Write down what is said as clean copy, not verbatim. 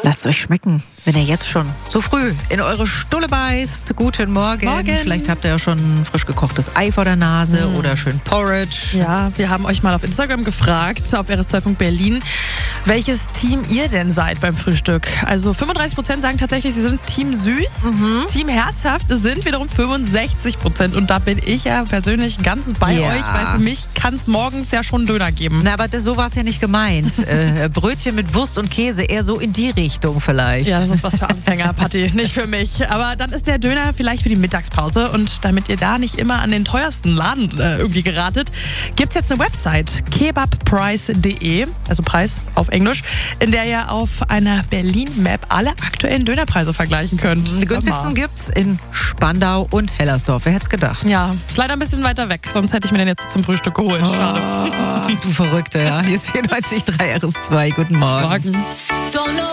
Lasst es euch schmecken, wenn ihr jetzt schon so früh in eure Stulle beißt. Guten Morgen. Vielleicht habt ihr ja schon frisch gekochtes Ei vor der Nase oder schön Porridge. Ja, wir haben euch mal auf Instagram gefragt, auf rs2.berlin, welches Team ihr denn seid beim Frühstück. Also 35% sagen tatsächlich, sie sind Team süß. Team herzhaft sind wiederum 65%. Und da bin ich ja persönlich ganz bei euch, weil für mich kann es morgens ja schon Döner geben. Na, aber so war es ja nicht gemeint. Brötchen mit Wurst und Käse, eher so in die Richtung vielleicht. Ja, das ist was für Anfänger, Patti, nicht für mich. Aber dann ist der Döner vielleicht für die Mittagspause. Und damit ihr da nicht immer an den teuersten Laden irgendwie geratet, gibt es jetzt eine Website, kebabprice.de, also Preis auf Englisch, in der ihr auf einer Berlin-Map alle aktuellen Dönerpreise vergleichen könnt. Die günstigsten gibt's in Spandau und Hellersdorf. Wer hätte es gedacht? Ja, ist leider ein bisschen weiter weg, sonst hätte ich mir den jetzt zum Frühstück geholt. Schade. Du Verrückte, ja. Hier ist 94.3 RS2. Guten Morgen. Morgen.